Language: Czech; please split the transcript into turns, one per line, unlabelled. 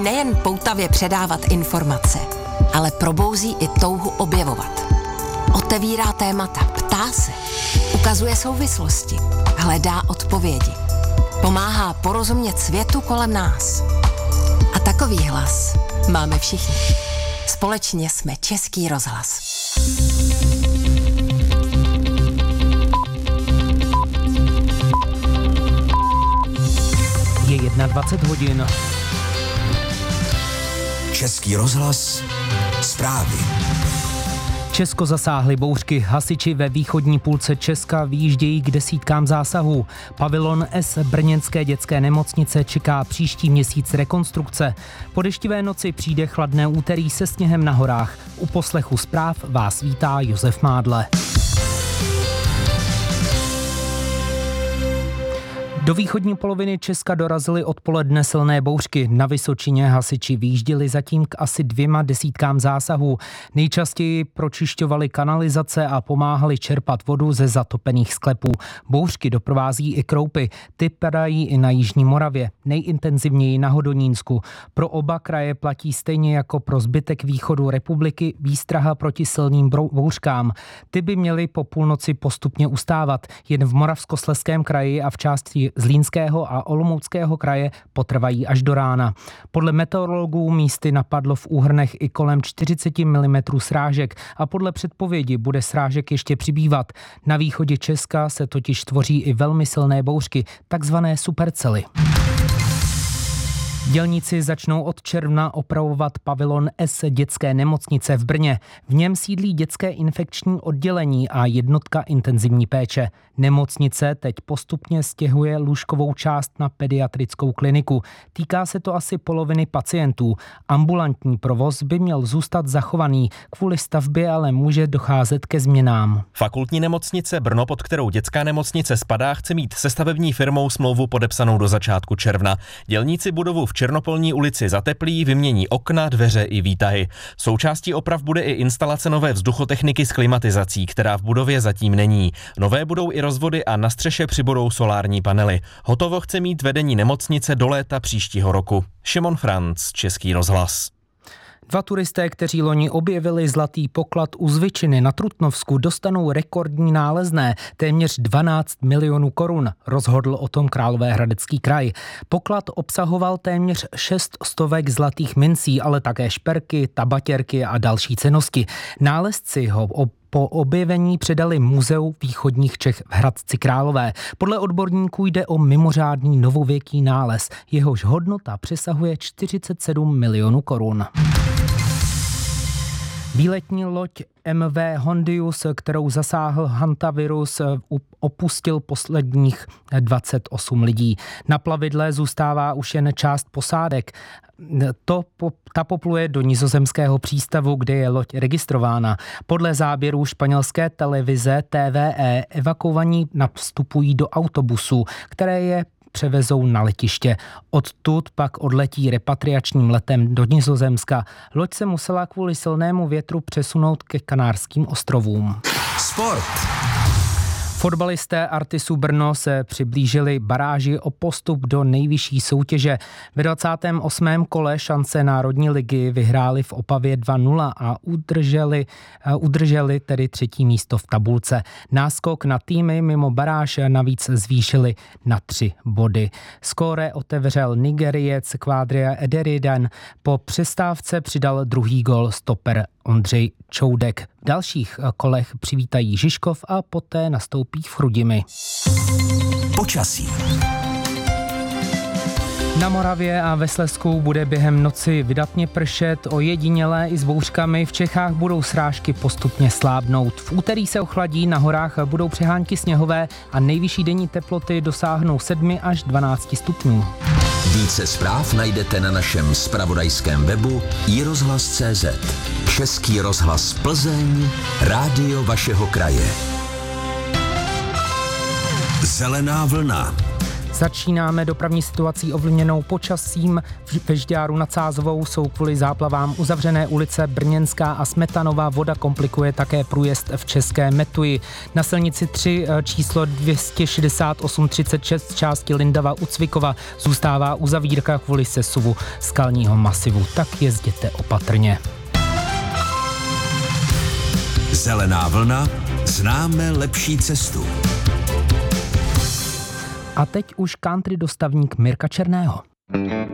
nejen poutavě předávat informace, ale probouzí i touhu objevovat. Otevírá témata, ptá se, ukazuje souvislosti, hledá odpovědi. Pomáhá porozumět světu kolem nás. A takový hlas máme všichni. Společně jsme Český rozhlas.
Je 21 hodin.
Český rozhlas, zprávy.
Česko zasáhly bouřky. Hasiči ve východní půlce Česka vyjíždějí k desítkám zásahů. Pavilon S brněnské dětské nemocnice čeká příští měsíc rekonstrukce. Po deštivé noci přijde chladné úterý se sněhem na horách. U poslechu zpráv vás vítá Josef Mádle. Do východní poloviny Česka dorazily odpoledne silné bouřky. Na Vysočině hasiči vyjížděli zatím k asi 2 desítkám zásahů. Nejčastěji pročišťovali kanalizace a pomáhali čerpat vodu ze zatopených sklepů. Bouřky doprovází i kroupy. Ty padají i na jižní Moravě, nejintenzivněji na Hodonínsku. Pro oba kraje platí stejně jako pro zbytek východu republiky výstraha proti silným bouřkám. Ty by měly po půlnoci postupně ustávat. Jen v Moravskoslezském kraji a v části Zlínského a Olomouckého kraje potrvají až do rána. Podle meteorologů místy napadlo v úhrnech i kolem 40 mm srážek a podle předpovědi bude srážek ještě přibývat. Na východě Česka se totiž tvoří i velmi silné bouřky, takzvané supercely. Dělníci začnou od června opravovat pavilon S dětské nemocnice v Brně. V něm sídlí dětské infekční oddělení a jednotka intenzivní péče. Nemocnice teď postupně stěhuje lůžkovou část na pediatrickou kliniku. Týká se to asi poloviny pacientů. Ambulantní provoz by měl zůstat zachovaný. Kvůli stavbě ale může docházet ke změnám.
Fakultní nemocnice Brno, pod kterou dětská nemocnice spadá, chce mít se stavební firmou smlouvu podepsanou do začátku června. Dělníci budovu v Černopolní ulici zateplí, vymění okna, dveře i výtahy. Součástí oprav bude i instalace nové vzduchotechniky s klimatizací, která v budově zatím není. Nové budou i rozvody a na střeše přibudou solární panely. Hotovo chce mít vedení nemocnice do léta příštího roku. Šimon Franc, Český rozhlas.
2 turisté, kteří loni objevili zlatý poklad u Zvyčiny na Trutnovsku, dostanou rekordní nálezné, téměř 12 milionů korun, rozhodl o tom Královéhradecký kraj. Poklad obsahoval téměř 600 zlatých mincí, ale také šperky, tabatěrky a další cennosti. Nálezci ho po objevení předali Muzeu východních Čech v Hradci Králové. Podle odborníků jde o mimořádný novověký nález. Jehož hodnota přesahuje 47 milionů korun. Výletní loď MV Hondius, kterou zasáhl hantavirus, opustil posledních 28 lidí. Na plavidle zůstává už jen část posádek. Ta popluje do nizozemského přístavu, kde je loď registrována. Podle záběrů španělské televize TVE evakuovaní nastupují do autobusu, které je převezou na letiště. Odtud pak odletí repatriačním letem do Nizozemska. Loď se musela kvůli silnému větru přesunout ke Kanárským ostrovům.
Sport.
Fotbalisté Artisu Brno se přiblížili baráži o postup do nejvyšší soutěže. Ve 28. kole šance Národní ligy vyhráli v Opavě 2-0 a udrželi tedy 3. místo v tabulce. Náskok na týmy mimo baráž navíc zvýšili na 3 body. Skóre otevřel Nigeriec Kvádria Ederiden. Po přestávce přidal druhý gól stoper Ondřej Čoudek. V dalších kolech přivítají Žižkov a poté nastoupí v Chrudimi.
Počasí.
Na Moravě a ve Slezsku bude během noci vydatně pršet, ojedinělé i s bouřkami. V Čechách budou srážky postupně slábnout. V úterý se ochladí, na horách budou přehánky sněhové a nejvyšší denní teploty dosáhnou 7 až 12 stupňů.
Více zpráv najdete na našem zpravodajském webu iRozhlas.cz. Český rozhlas Plzeň, rádio vašeho kraje. Zelená vlna.
Začínáme dopravní situací ovlivněnou počasím. Ve Žďáru nad Sázovou jsou kvůli záplavám uzavřené ulice Brněnská a Smetanová. Voda komplikuje také průjezd v České Metuji. Na silnici 3 číslo 26836 části Lindava u Cvikova zůstává uzavírka kvůli sesuvu skalního masivu. Tak jezděte opatrně.
Zelená vlna, známe lepší cestu.
A teď už country dostavník Mirka Černého.